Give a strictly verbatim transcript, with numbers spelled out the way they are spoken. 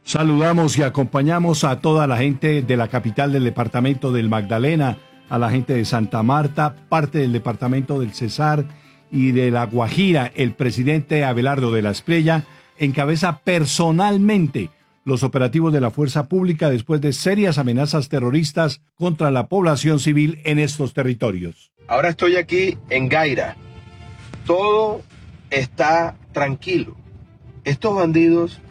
Saludamos y acompañamos a toda la gente de la capital del departamento del Magdalena, a la gente de Santa Marta, parte del departamento del Cesar y de La Guajira. El presidente Abelardo de la Espriella encabeza personalmente los operativos de la fuerza pública después de serias amenazas terroristas contra la población civil en estos territorios. Ahora estoy aquí en Gaira. Todo está tranquilo. Estos bandidos